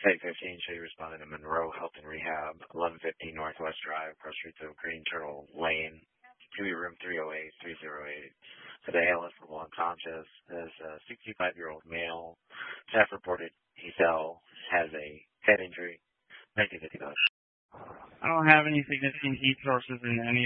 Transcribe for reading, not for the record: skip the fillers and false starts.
Site 15, show you responded to Monroe Health and Rehab, 1150 Northwest Drive, cross streets of Green Turtle Lane, QE room 308, 308. Today, ALS level unconscious. Is a 65-year-old male. Staff reported he has a head injury. $1950. I don't have any significant heat sources in any